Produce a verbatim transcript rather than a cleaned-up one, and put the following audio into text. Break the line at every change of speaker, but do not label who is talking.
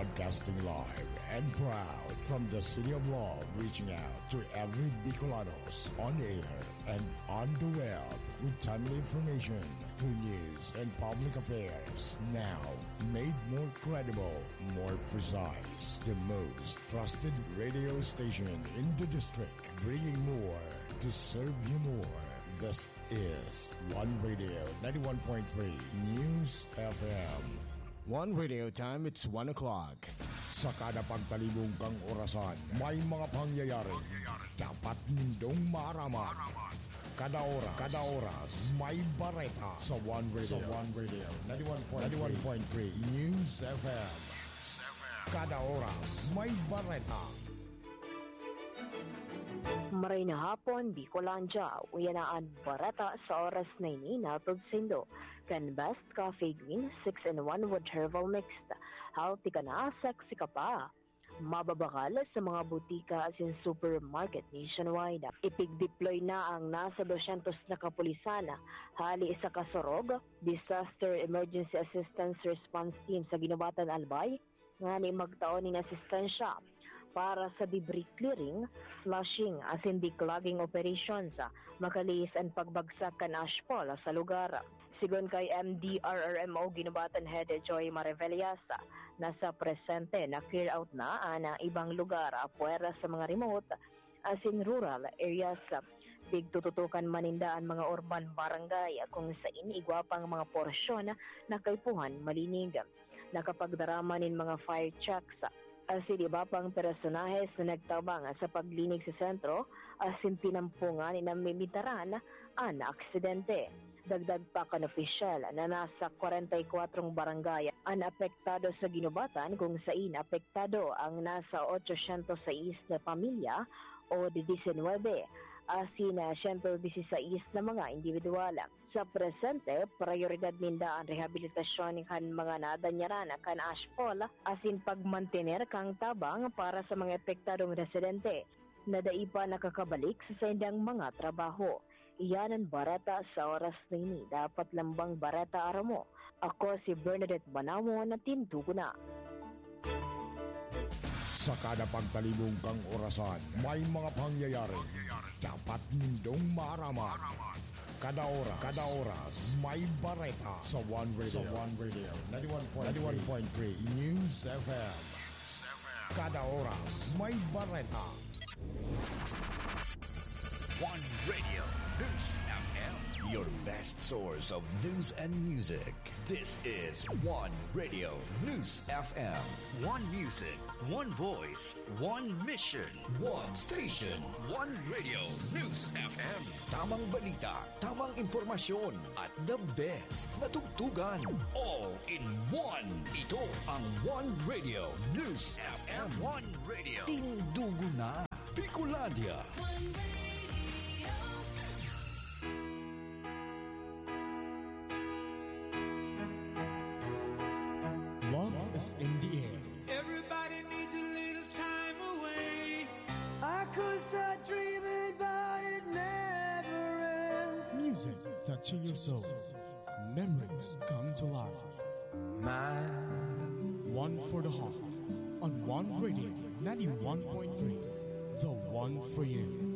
Broadcasting live and proud from the City of Love, reaching out to every Bicolanos on air and on the web with timely information, true news, and public affairs. Now, made more credible, more precise, the most trusted radio station in the district, bringing more to serve you more. This is One Radio ninety-one point three News F M.
One Radio time, it's one o'clock.
Sa kada pagtalibong kang orasan, may mga pangyayari dapat nindong maaraman. Kada oras, kada oras, may bareta sa One Radio, sa One Radio ninety-one point three News F M. Kada oras, may bareta.
Maray na hapon, Bicolandia, uyanaan barata sa oras na ini natod sindo. Kan Best Coffee Green six in one with herbal mixed. Healthy ka na, sexy ka pa. Mababakal sa mga butika as in supermarket nationwide. Ipig-deploy na ang nasa two hundred na kapulisan. Hali sa Kasorog, Disaster Emergency Assistance Response Team sa Ginubatan Albay, nga ni magtaon ng asistensya para sa debris clearing, flushing as in declogging operations, makalis ang pagbagsak kan asphalt sa lugar. Sigon kay M D R R M O Ginubatan Head Joy Marevelias, nasa presente na clear out na ang ibang lugar puwera sa mga remote as in rural areas. Bigtututukan maninda ang mga urban barangay kung sa iniigwapang mga porsyon na kaypuhan malinig. Nakapagdarama nin mga fire checks asin iba pang personahes na nagtabang sa paglinig sa sentro asin pinampungan ni namimitaran ang aksidente. Dagdag pa kan opisyal na nasa forty-four barangay ang apektado sa Ginubatan kung saan apektado ang nasa eight oh six na pamilya o nineteen asin na one hundred sixteen na mga individual. Sa presente, prioridad ninda ang rehabilitasyon ng mga nadanyaran kan asphalt asin pagmantener kang tabang para sa mga epektadong residente na daipa nakakabalik sa sendang mga trabaho. Iyan ang barata sa oras na ini. Dapat lambang barata aramo. Ako si Bernadette Banamo na tindugo na.
Sa kada pagtalibong kang orasan, may mga pangyayari dapat nindong maaraman. Kada oras, kada oras, may bareta sa One Radio, sa One Radio ninety-one point three News F M. Kada oras, may bareta.
One Radio News F M, your best source of news and music. This is One Radio News F M. One music, one voice, one mission, one station. One Radio News F M. Tamang balita, tamang impormasyon, at the best na tugtugan. All in one. Ito ang One Radio News F M. One Radio. Tindugo na. Bicolandia.
Love is in the air.
Everybody needs a little time away.
I could start dreaming, but it never ends.
Music touching your soul. Memories come to life.
My
One for the heart. On One Radio ninety-one point three. The one for you.